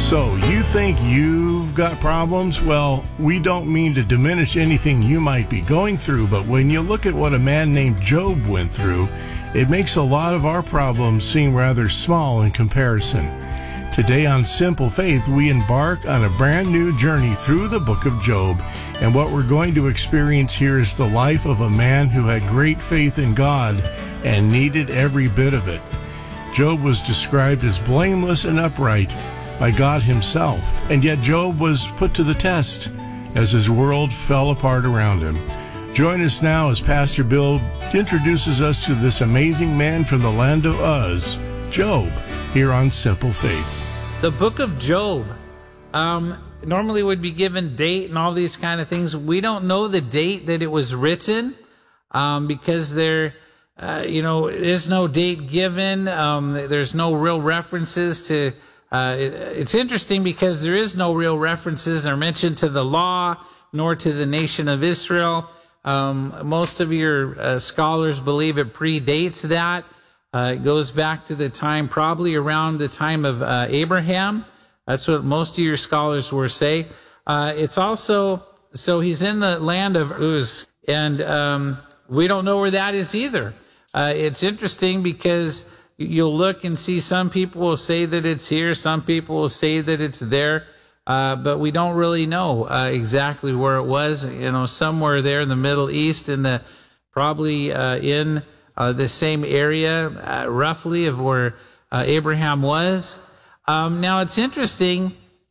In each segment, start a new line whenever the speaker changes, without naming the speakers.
So, you think you've got problems? Well, we don't mean to diminish anything you might be going through, but when you look at what a man named Job went through, it makes a lot of our problems seem rather small in comparison. Today on Simple Faith, we embark on a brand new journey through the book of Job, and what we're going to experience here is the life of a man who had great faith in God and needed every bit of it. Job was described as blameless and upright by God himself, and yet Job was put to the test as his world fell apart around him. Join us now as Pastor Bill introduces us to this amazing man from the land of Uz, Job, here on Simple Faith.
The book of Job normally would be given date and all these kind of things. We don't know the date that it was written because there is no date given. There's no real references to it's interesting because there is no real references that are mentioned to the law nor to the nation of Israel. Most of your scholars believe it predates that. It goes back to the time, probably around the time of Abraham. That's what most of your scholars will say. It's also, so he's in the land of Uz, and we don't know where that is either. It's interesting because you'll look and see some people will say that it's here, some people will say that it's there, but we don't really know exactly where it was. Somewhere there in the Middle East, probably in the same area, roughly, of where Abraham was. Now, it's interesting.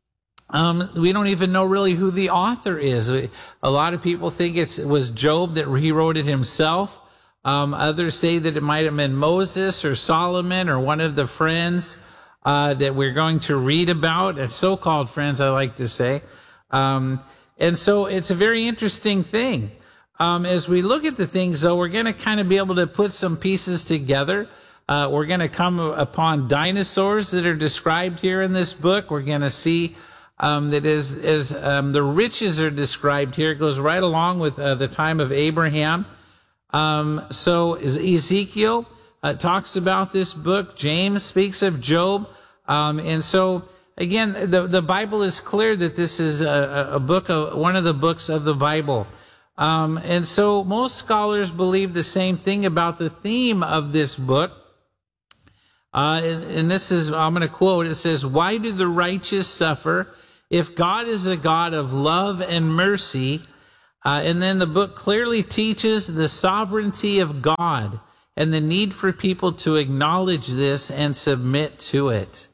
We don't even know really who the author is. A lot of people think it was Job, that he wrote it himself. Others say that it might have been Moses or Solomon or one of the friends that we're going to read about, so-called friends, I like to say. And so it's a very interesting thing. As we look at the things, though, we're going to kind of be able to put some pieces together. We're going to come upon dinosaurs that are described here in this book. We're going to see that as the riches are described here, it goes right along with the time of Abraham. So Ezekiel talks about this book. James speaks of Job. And so, again, the Bible is clear that this is a book, one of the books of the Bible. And so most scholars believe the same thing about the theme of this book. And this is, I'm going to quote, it says, "Why do the righteous suffer? If God is a God of love and mercy," and then the book clearly teaches the sovereignty of God and the need for people to acknowledge this and submit to it.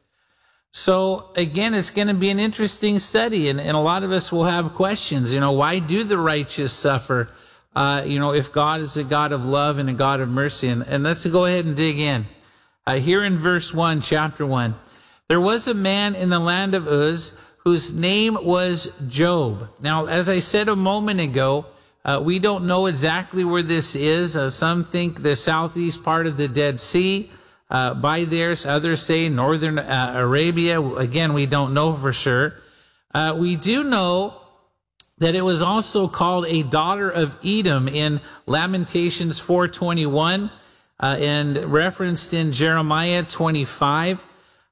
So, again, it's going to be an interesting study, and a lot of us will have questions. Why do the righteous suffer? If God is a God of love and a God of mercy. And let's go ahead and dig in. Here in verse 1, chapter 1, "There was a man in the land of Uz whose name was Job." Now, as I said a moment ago, we don't know exactly where this is. Some think the southeast part of the Dead Sea, by there. Others say northern Arabia. Again, we don't know for sure. We do know that it was also called a daughter of Edom in Lamentations 4:21, and referenced in Jeremiah 25.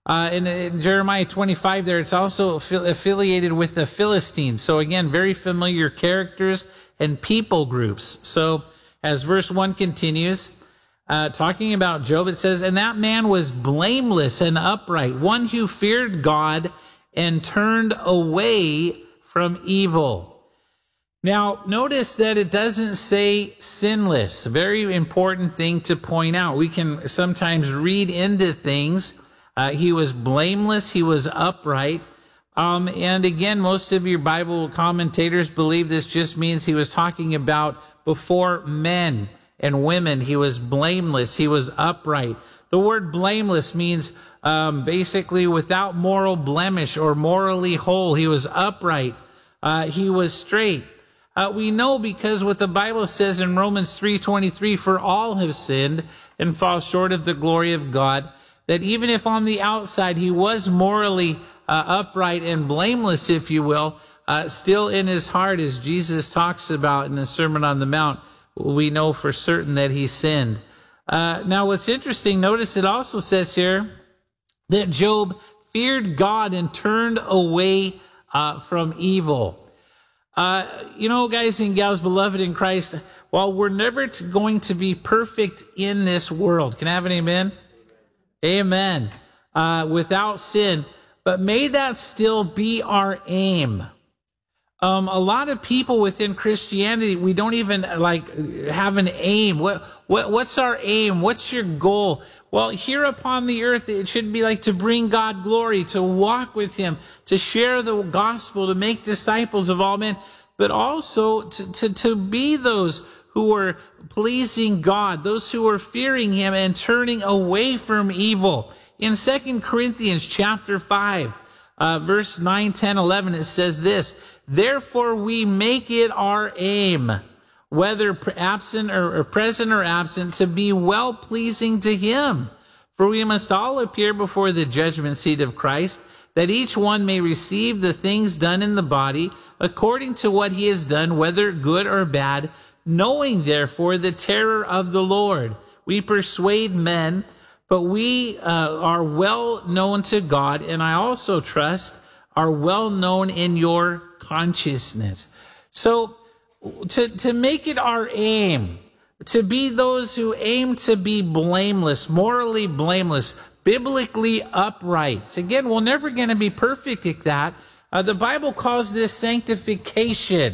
In Jeremiah 25 there, it's also affiliated with the Philistines. So again, very familiar characters and people groups. So as verse 1 continues, talking about Job, it says, "And that man was blameless and upright, one who feared God and turned away from evil." Now, notice that it doesn't say sinless. A very important thing to point out. We can sometimes read into things. He was blameless. He was upright. And again, most of your Bible commentators believe this just means he was talking about before men and women. He was blameless. He was upright. The word blameless means basically without moral blemish or morally whole. He was upright. He was straight. We know because what the Bible says in Romans 3:23, "For all have sinned and fall short of the glory of God," that even if on the outside he was morally upright and blameless, if you will, still in his heart, as Jesus talks about in the Sermon on the Mount, we know for certain that he sinned. Now, what's interesting, notice it also says here that Job feared God and turned away from evil. Guys and gals, beloved in Christ, while we're never going to be perfect in this world, can I have an amen? Amen. Without sin, but may that still be our aim. A lot of people within Christianity, we don't even have an aim. What's our aim? What's your goal? Well, here upon the earth, it should be like to bring God glory, to walk with him, to share the gospel, to make disciples of all men, but also to be those who are pleasing God, those who are fearing him and turning away from evil. In 2 Corinthians chapter 5, verse 9, 10, 11, it says this: "Therefore we make it our aim, whether absent or present or absent, to be well-pleasing to him. For we must all appear before the judgment seat of Christ, that each one may receive the things done in the body according to what he has done, whether good or bad. Knowing therefore the terror of the Lord, we persuade men, but we are well known to God, and I also trust are well known in your consciousness." So to make it our aim, to be those who aim to be blameless, morally blameless, biblically upright. Again, we're never going to be perfect at that. The Bible calls this sanctification,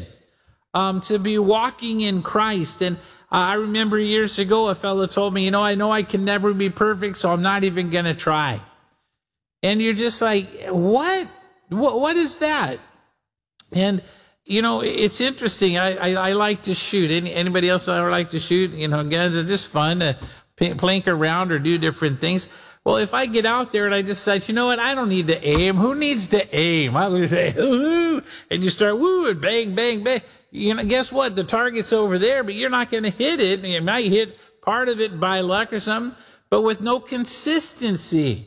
to be walking in Christ. And I remember years ago, a fellow told me, I know I can never be perfect, so I'm not even going to try. And you're just like, what? What is that? And, it's interesting. I like to shoot. Anybody else ever like to shoot? Guns are just fun to plink around or do different things. Well, if I get out there and I decide, I don't need to aim. Who needs to aim? I would say, ooh, and you start, woo, and bang, bang, bang. Guess what? The target's over there, but you're not going to hit it. You might hit part of it by luck or something, but with no consistency.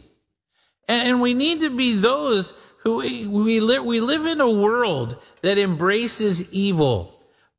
And we need to be those who we live in a world that embraces evil.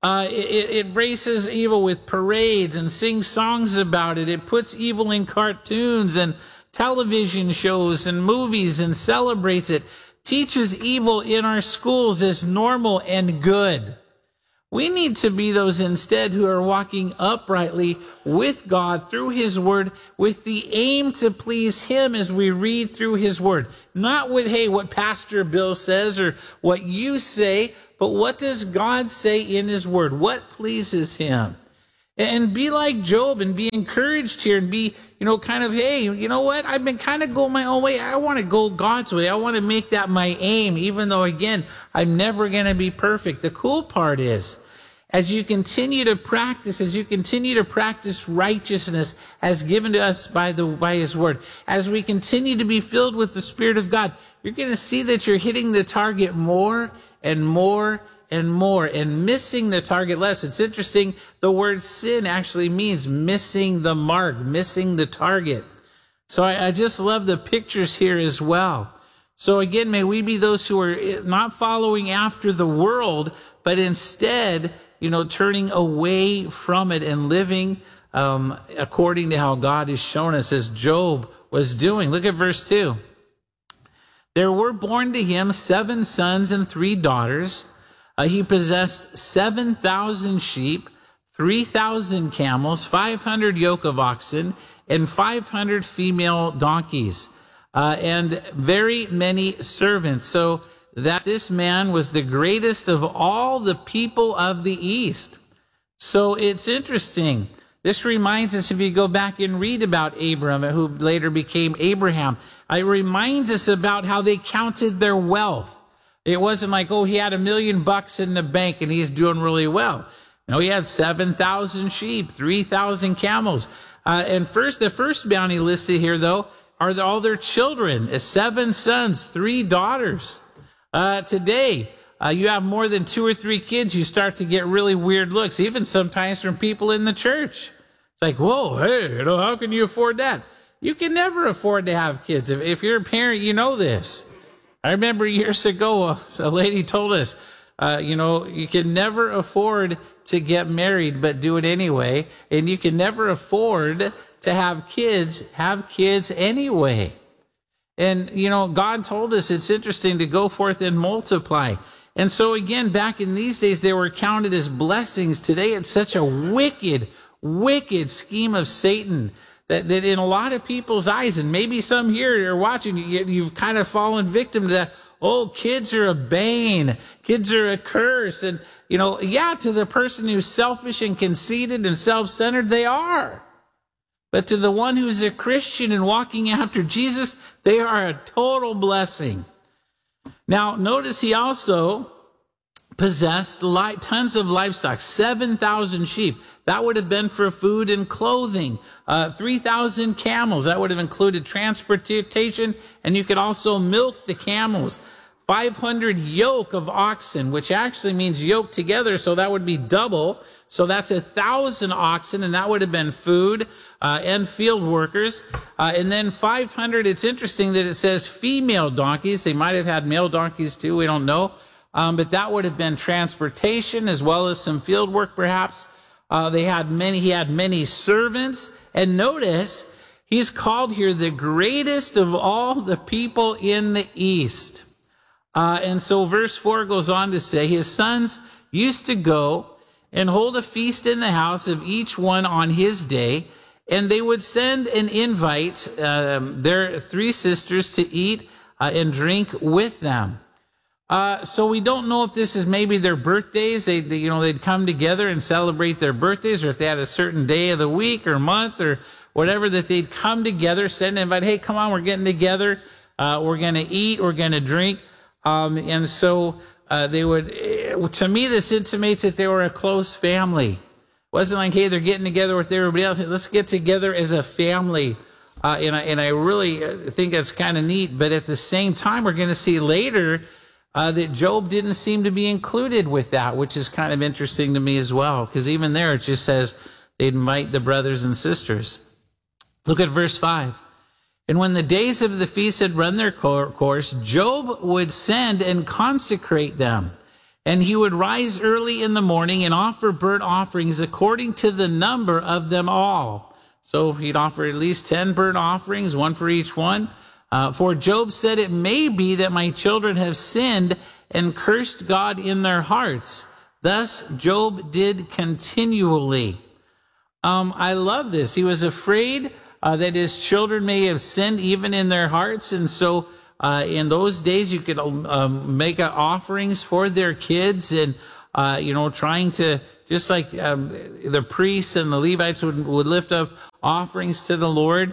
It embraces evil with parades and sings songs about it. It puts evil in cartoons and television shows and movies and celebrates it. Teaches evil in our schools as normal and good. We need to be those instead who are walking uprightly with God through his word with the aim to please him as we read through his word. Not with, hey, what Pastor Bill says or what you say, but what does God say in his word? What pleases him? And be like Job and be encouraged here and be, kind of, hey, you know what? I've been kind of going my own way. I want to go God's way. I want to make that my aim, even though, again, I'm never going to be perfect. The cool part is, as you continue to practice righteousness as given to us by his word, as we continue to be filled with the Spirit of God, you're going to see that you're hitting the target more and more and more and missing the target less. It's interesting. The word sin actually means missing the mark, missing the target. So I just love the pictures here as well. So again, may we be those who are not following after the world, but instead, turning away from it and living according to how God has shown us, as Job was doing. Look at verse 2. "There were born to him 7 sons and 3 daughters. He possessed 7,000 sheep, 3,000 camels, 500 yoke of oxen, and 500 female donkeys, and very many servants. So that this man was the greatest of all the people of the East." So it's interesting. This reminds us, if you go back and read about Abram, who later became Abraham, it reminds us about how they counted their wealth. It wasn't like, he had $1 million in the bank and he's doing really well. No, he had 7,000 sheep, 3,000 camels. And the first bounty listed here, though, are all their children. 7 sons, 3 daughters. Today, you have more than 2 or 3 kids, you start to get really weird looks, even sometimes from people in the church. It's like, whoa, hey, how can you afford that? You can never afford to have kids. If you're a parent, you know this. I remember years ago, a lady told us, you can never afford to get married, but do it anyway. And you can never afford to have kids anyway. And, God told us, it's interesting, to go forth and multiply. And so again, back in these days, they were counted as blessings. Today, it's such a wicked, wicked scheme of Satan that in a lot of people's eyes, and maybe some here are watching, you've kind of fallen victim to that. Oh, kids are a bane. Kids are a curse. And, to the person who's selfish and conceited and self-centered, they are. But to the one who's a Christian and walking after Jesus, they are a total blessing. Now, notice he also possessed tons of livestock, 7,000 sheep. That would have been for food and clothing. 3,000 camels. That would have included transportation, and you could also milk the camels. 500 yoke of oxen, which actually means yoke together, so that would be double. So that's 1,000 oxen, and that would have been food and field workers. And then 500, it's interesting that it says female donkeys. They might have had male donkeys too, we don't know. But that would have been transportation as well as some field work perhaps. He had many servants. And notice, he's called here the greatest of all the people in the East. And so verse 4 goes on to say, his sons used to go and hold a feast in the house of each one on his day, and they would send and invite their 3 sisters to eat and drink with them. So we don't know if this is maybe their birthdays. They'd come together and celebrate their birthdays, or if they had a certain day of the week or month or whatever, that they'd come together, send an invite. Hey, come on, we're getting together. We're going to eat. We're going to drink. And so they would, to me, this intimates that they were a close family. It wasn't like, hey, they're getting together with everybody else. Let's get together as a family. And I really think that's kind of neat. But at the same time, we're going to see later that Job didn't seem to be included with that, which is kind of interesting to me as well. Because even there, it just says they'd invite the brothers and sisters. Look at verse 5. And when the days of the feast had run their course, Job would send and consecrate them. And he would rise early in the morning and offer burnt offerings according to the number of them all. So he'd offer at least 10 burnt offerings, one for each one. For Job said, it may be that my children have sinned and cursed God in their hearts. Thus Job did continually. I love this. He was afraid that his children may have sinned even in their hearts. And so in those days, you could make offerings for their kids and, trying to, just like the priests and the Levites would lift up offerings to the Lord,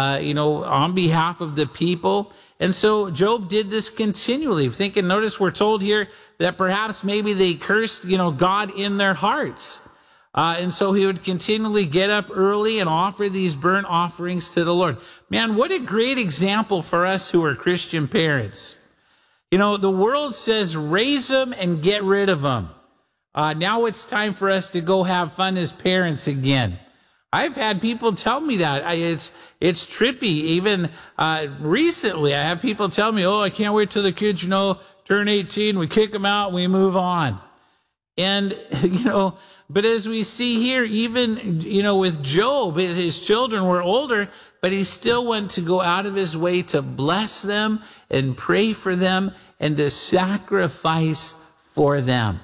on behalf of the people. And so Job did this continually. Notice we're told here that perhaps maybe they cursed, God in their hearts. And so he would continually get up early and offer these burnt offerings to the Lord. Man, what a great example for us who are Christian parents. The world says raise them and get rid of them. Now it's time for us to go have fun as parents again. I've had people tell me that. It's trippy. Even recently, I have people tell me, I can't wait till the kids, turn 18. We kick them out. We move on. And, but as we see here, even, with Job, his children were older, but he still went to go out of his way to bless them and pray for them and to sacrifice for them.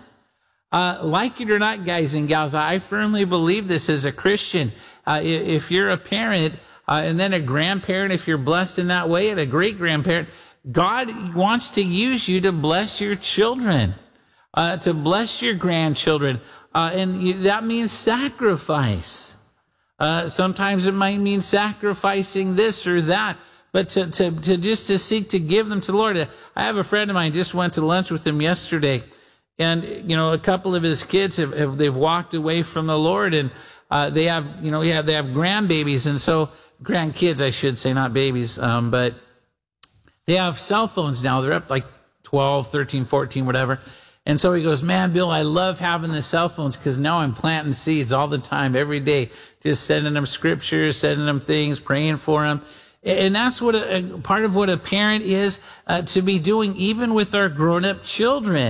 Like it or not, guys and gals, I firmly believe this as a Christian. If you're a parent, and then a grandparent, if you're blessed in that way, and a great-grandparent, God wants to use you to bless your children. To bless your grandchildren. And that means sacrifice. Sometimes it might mean sacrificing this or that, but to seek to give them to the Lord. I have a friend of mine, just went to lunch with him yesterday, and, a couple of his kids they've walked away from the Lord, and, they have grandbabies, and so grandkids, I should say, not babies, but they have cell phones now. They're up like 12, 13, 14, whatever. And so he goes, man, Bill, I love having the cell phones because now I'm planting seeds all the time, every day, just sending them scriptures, sending them things, praying for them. And that's what part of what a parent is to be doing, even with our grown-up children.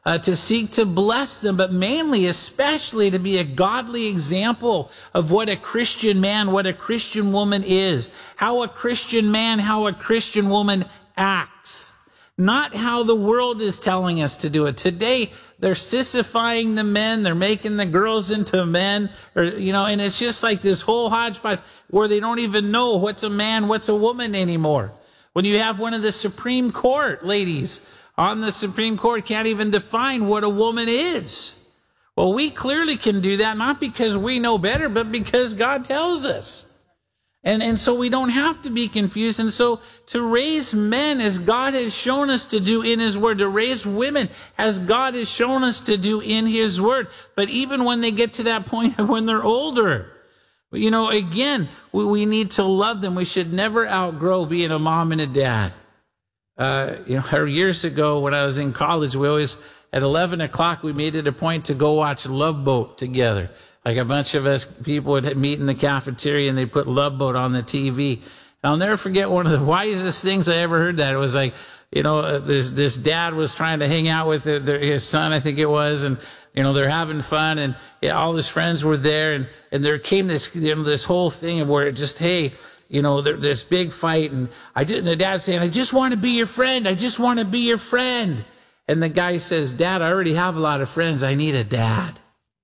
to seek to bless them, but mainly, especially, to be a godly example of what a Christian man, what a Christian woman is, how a Christian man, how a Christian woman acts. Not how the world is telling us to do it. Today, they're sissifying the men. They're making the girls into men. And it's just like this whole hodgepodge where they don't even know what's a man, what's a woman anymore. When you have one of the Supreme Court ladies on the Supreme Court can't even define what a woman is. Well, we clearly can do that, not because we know better, but because God tells us. And so we don't have to be confused. And so to raise men as God has shown us to do in His Word, to raise women as God has shown us to do in His Word. But even when they get to that point of when they're older, again, we need to love them. We should never outgrow being a mom and a dad. Years ago when I was in college, we always, at 11 o'clock, we made it a point to go watch Love Boat together. Like a bunch of us people would meet in the cafeteria and they put Love Boat on the TV. I'll never forget one of the wisest things I ever heard that. It was like, this dad was trying to hang out with his son, I think it was, and, they're having fun, and all his friends were there, and there came this whole thing where it just, hey, this big fight, and the dad saying, I just want to be your friend. I just want to be your friend. And the guy says, Dad, I already have a lot of friends. I need a dad.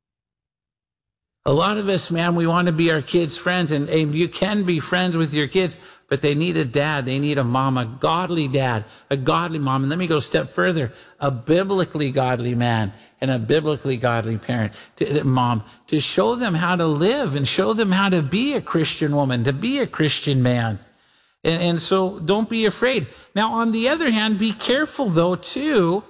A lot of us, man, we want to be our kids' friends, and you can be friends with your kids, but they need a dad. They need a mom, a godly dad, a godly mom. And let me go a step further, a biblically godly man and a biblically godly parent, mom, to show them how to live and show them how to be a Christian woman, to be a Christian man. And so don't be afraid. Now, on the other hand, be careful, though, too,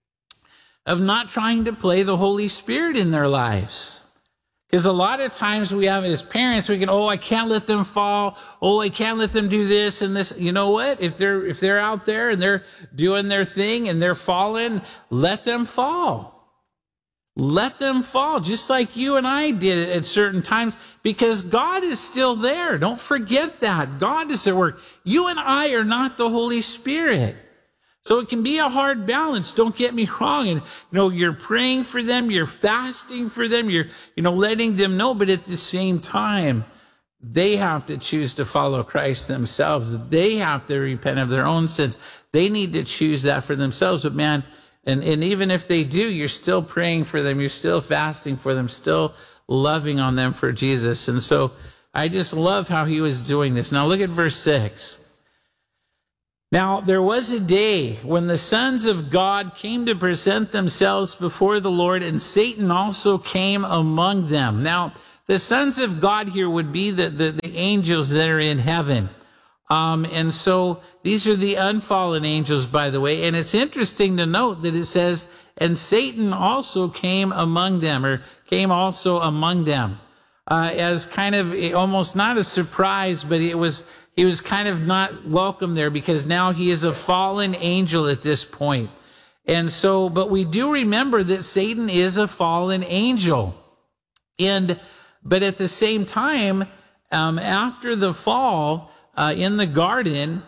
of not trying to play the Holy Spirit in their lives. Because a lot of times we have, as parents, we can, I can't let them fall. I can't let them do this and this. You know what? If they're out there and they're doing their thing and they're falling, let them fall. Let them fall, just like you and I did at certain times, because God is still there. Don't forget that. God is at work. You and I are not the Holy Spirit. So it can be a hard balance. Don't get me wrong. And, you're praying for them. You're fasting for them. You're, letting them know. But at the same time, they have to choose to follow Christ themselves. They have to repent of their own sins. They need to choose that for themselves. But man, and even if they do, you're still praying for them. You're still fasting for them, still loving on them for Jesus. And so I just love how he was doing this. Now look at verse 6. Now, there was a day when the sons of God came to present themselves before the Lord, and Satan also came among them. Now, the sons of God here would be the angels that are in heaven. And so these are the unfallen angels, by the way. And it's interesting to note that it says, and Satan also came among them, or came also among them, as kind of almost not a surprise, but he was kind of not welcome there, because now he is a fallen angel at this point. And so, but we do remember that Satan is a fallen angel. But at the same time, after the fall, in the garden,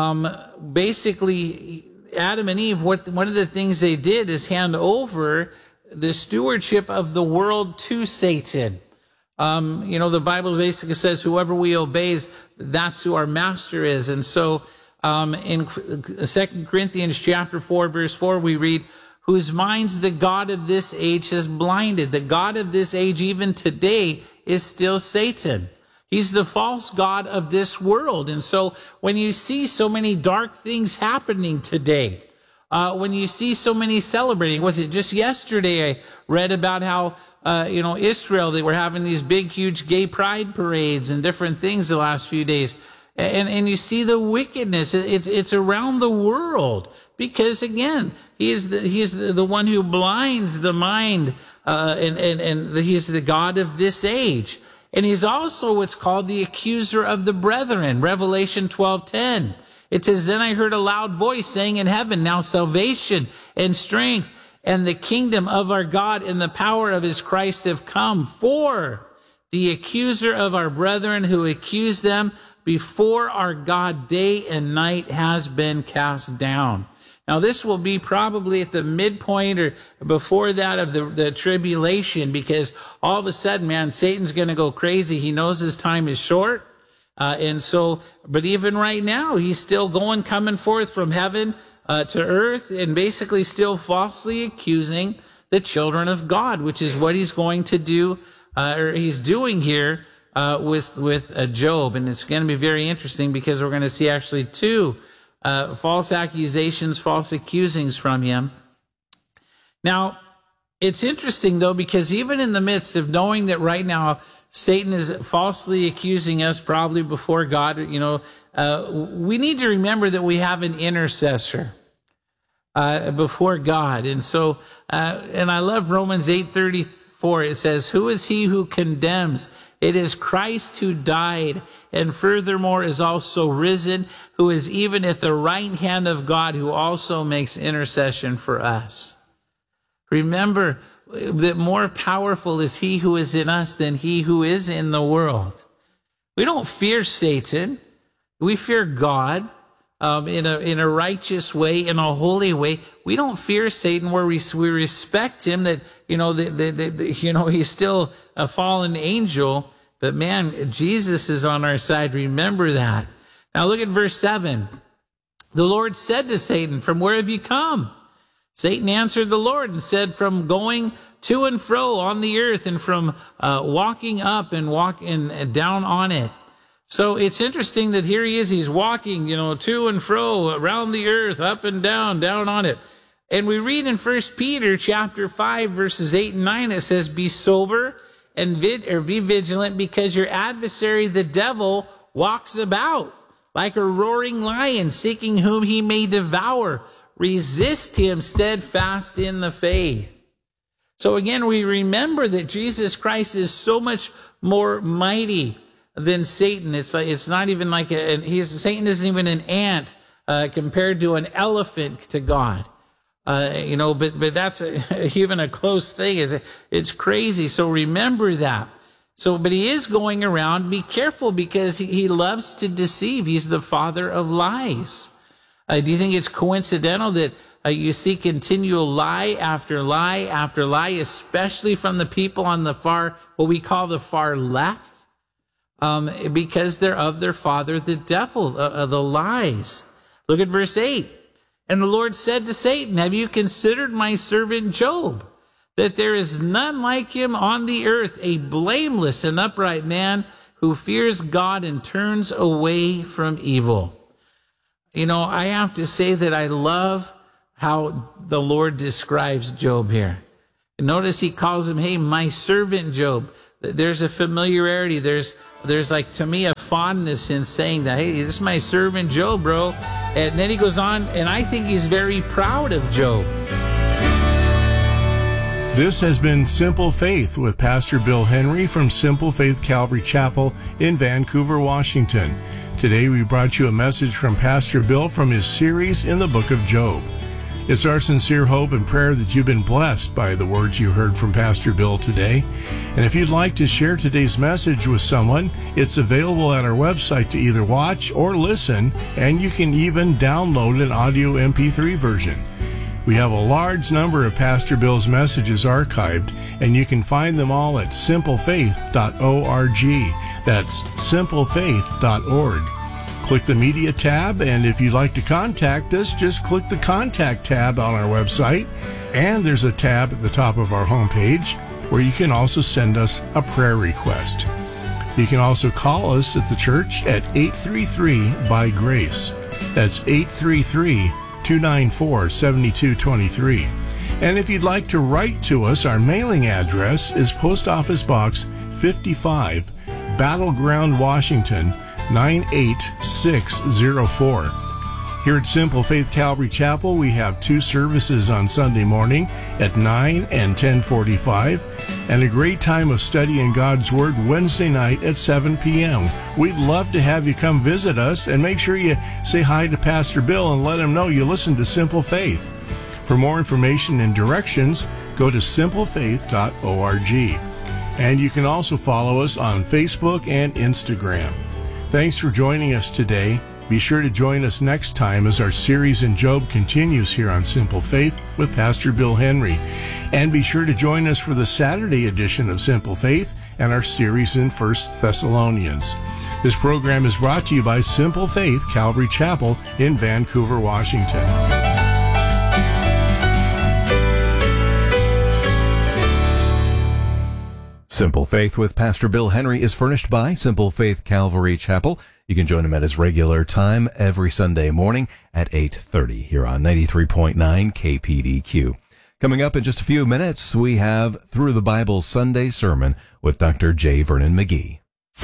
basically Adam and Eve, one of the things they did is hand over the stewardship of the world to Satan. The Bible basically says whoever we obeys, that's who our master is. And so in 2 Corinthians chapter 4, verse 4, we read, whose minds the God of this age has blinded. The God of this age, even today, is still Satan. He's the false god of this world. And so when you see so many dark things happening today, when you see so many celebrating, was it just yesterday I read about how Israel, they were having these big, huge gay pride parades and different things the last few days. And you see the wickedness. It's around the world, because again, he is the one who blinds the mind, and he's the God of this age. And he's also what's called the accuser of the brethren. Revelation 12:10. It says, then I heard a loud voice saying in heaven, now salvation and strength and the kingdom of our God and the power of his Christ have come. For the accuser of our brethren who accused them before our God day and night has been cast down. Now, this will be probably at the midpoint or before that of the tribulation, because all of a sudden, man, Satan's going to go crazy. He knows his time is short. But even right now, he's still coming forth from heaven to earth, and basically still falsely accusing the children of God, which is what he's going to do, or he's doing here with Job. And it's going to be very interesting, because we're going to see actually two false accusations, false accusings from him. Now, it's interesting, though, because even in the midst of knowing that right now Satan is falsely accusing us, probably before God, we need to remember that we have an intercessor before God. And so, and I love Romans 8:34. It says, "Who is he who condemns? It is Christ who died, and furthermore is also risen, who is even at the right hand of God, who also makes intercession for us." Remember that more powerful is he who is in us than he who is in the world. We don't fear Satan. We fear God in a righteous way, in a holy way. We don't fear Satan where we respect him, that, he's still a fallen angel. But man, Jesus is on our side. Remember that. Now look at verse 7. The Lord said to Satan, "From where have you come?" Satan answered the Lord and said, "From going to and fro on the earth, and from walking up and down on it." So it's interesting that here he is, he's walking, to and fro around the earth, up and down on it. And we read in 1 Peter chapter 5, verses 8 and 9, it says, "Be sober and be vigilant, because your adversary, the devil, walks about like a roaring lion, seeking whom he may devour. Resist him steadfast in the faith." So again, we remember that Jesus Christ is so much more mighty than Satan. It's not even like Satan isn't even an ant compared to an elephant to God. But that's even a close thing. It's crazy. So remember that. But he is going around. Be careful, because he loves to deceive. He's the father of lies. Do you think it's coincidental that you see continual lie after lie after lie, especially from the people on what we call the far left? Because they're of their father, the devil, the lies. Look at verse 8. "And the Lord said to Satan, have you considered my servant Job, that there is none like him on the earth, a blameless and upright man who fears God and turns away from evil?" I have to say that I love how the Lord describes Job here. Notice he calls him, "Hey, my servant Job." There's a familiarity. There's like, to me, a fondness in saying that. Hey, this is my servant Job, bro. And then he goes on, and I think he's very proud of Job.
This has been Simple Faith with Pastor Bill Henry from Simple Faith Calvary Chapel in Vancouver, Washington. Today we brought you a message from Pastor Bill from his series in the book of Job. It's our sincere hope and prayer that you've been blessed by the words you heard from Pastor Bill today. And if you'd like to share today's message with someone, it's available at our website to either watch or listen, and you can even download an audio MP3 version. We have a large number of Pastor Bill's messages archived, and you can find them all at simplefaith.org. That's simplefaith.org. Click the Media tab, and if you'd like to contact us, just click the Contact tab on our website. And there's a tab at the top of our homepage where you can also send us a prayer request. You can also call us at the church at 833-BY-GRACE. That's 833-294-7223. And if you'd like to write to us, our mailing address is Post Office Box 55, Battleground, Washington, 98604. Here at Simple Faith Calvary Chapel, we have 2 services on Sunday morning at 9 and 10:45, and a great time of studying God's Word Wednesday night at 7 p.m. We'd love to have you come visit us, and make sure you say hi to Pastor Bill and let him know you listen to Simple Faith. For more information and directions, go to simplefaith.org. And you can also follow us on Facebook and Instagram. Thanks for joining us today, Be sure to join us next time as our series in Job continues here on Simple Faith with Pastor Bill Henry. And be sure to join us for the Saturday edition of Simple Faith and our series in 1 Thessalonians. This program is brought to you by Simple Faith Calvary Chapel in Vancouver, Washington.
Simple Faith with Pastor Bill Henry is furnished by Simple Faith Calvary Chapel. You can join him at his regular time every Sunday morning at 8:30 here on 93.9 KPDQ. Coming up in just a few minutes, we have Through the Bible Sunday Sermon with Dr. J. Vernon McGee.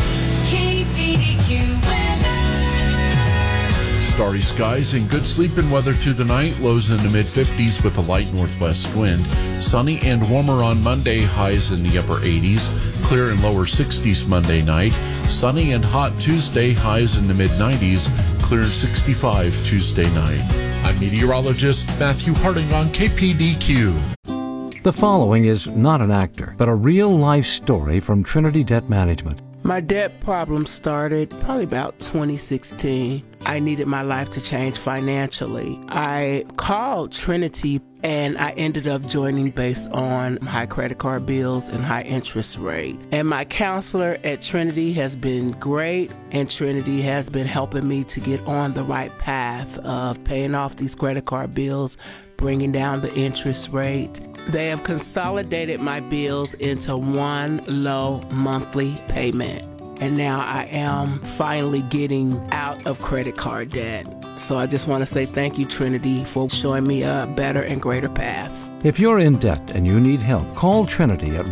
Starry skies and good sleeping weather through the night. Lows in the mid-50s with a light northwest wind. Sunny and warmer on Monday, highs in the upper 80s. Clear and lower 60s Monday night. Sunny and hot Tuesday, highs in the mid-90s. Clear and 65 Tuesday night. I'm meteorologist Matthew Harding on KPDQ.
The following is not an actor, but a real-life story from Trinity Debt Management.
My debt problem started probably about 2016. I needed my life to change financially. I called Trinity and I ended up joining based on high credit card bills and high interest rate. And my counselor at Trinity has been great, and Trinity has been helping me to get on the right path of paying off these credit card bills, bringing down the interest rate. They have consolidated my bills into one low monthly payment. And now I am finally getting out of credit card debt. So I just want to say thank you, Trinity, for showing me a better and greater path.
If you're in debt and you need help, call Trinity at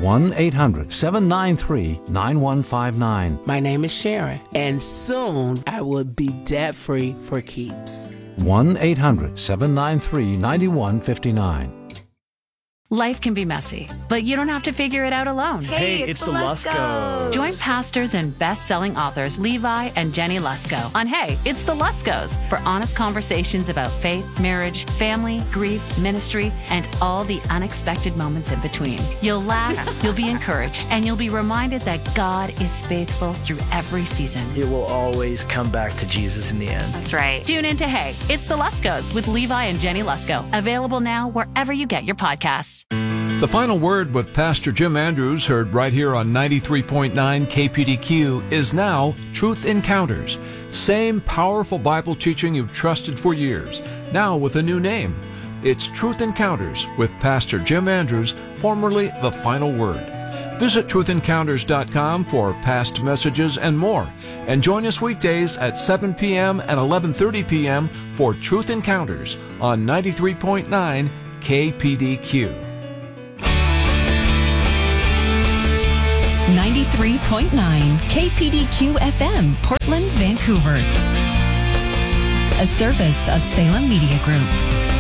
1-800-793-9159.
My name is Sharon, and soon I will be debt-free for keeps.
1-800-793-9159.
Life can be messy, but you don't have to figure it out alone.
Hey, it's the Luskos.
Join pastors and best-selling authors Levi and Jenny Lusko on Hey, It's the Luskos for honest conversations about faith, marriage, family, grief, ministry, and all the unexpected moments in between. You'll laugh, you'll be encouraged, and you'll be reminded that God is faithful through every season.
It will always come back to Jesus in the end.
That's right. Tune into Hey, It's the Luskos with Levi and Jenny Lusko. Available now wherever you get your podcasts.
The Final Word with Pastor Jim Andrews, heard right here on 93.9 KPDQ, is now Truth Encounters. Same powerful Bible teaching you've trusted for years, now with a new name. It's Truth Encounters with Pastor Jim Andrews, formerly The Final Word. Visit truthencounters.com for past messages and more. And join us weekdays at 7 p.m. and 11:30 p.m. for Truth Encounters on 93.9 KPDQ.
93.9 KPDQ FM, Portland, Vancouver. A service of Salem Media Group.